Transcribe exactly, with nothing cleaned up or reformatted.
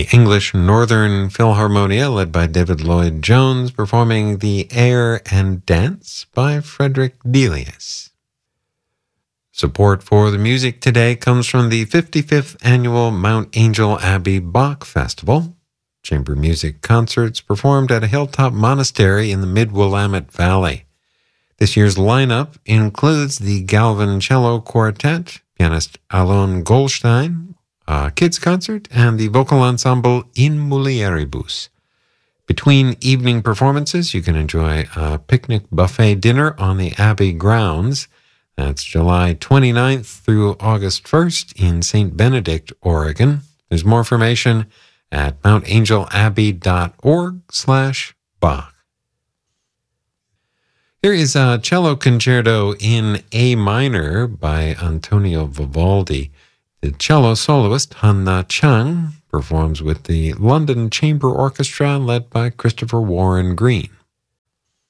The English Northern Philharmonia, led by David Lloyd Jones, performing The Air and Dance by Frederick Delius. Support for the music today comes from the fifty-fifth Annual Mount Angel Abbey Bach Festival. Chamber music concerts performed at a hilltop monastery in the Mid-Willamette Valley. This year's lineup includes the Galvin Cello Quartet, pianist Alon Goldstein, a kids concert, and the vocal ensemble In Mulieribus. Between evening performances, you can enjoy a picnic buffet dinner on the Abbey grounds. That's July twenty-ninth through August first in Saint Benedict, Oregon. There's more information at mountangelabbey.org slash Bach. Here is a cello concerto in A minor by Antonio Vivaldi. The cello soloist Hanna Chang performs with the London Chamber Orchestra led by Christopher Warren Green.